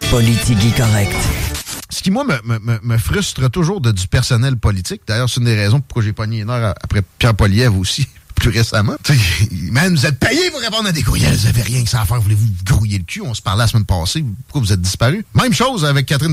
Politique correct. Ce qui, moi, me frustre toujours du personnel politique. D'ailleurs, c'est une des raisons pourquoi j'ai pogné une heure après Pierre Poilievre aussi, plus récemment. Man, vous êtes payé pour répondre à des courriels. Vous avez rien que ça à faire. Voulez-vous grouiller le cul? On se parlait la semaine passée. Pourquoi vous êtes disparu? Même chose avec Catherine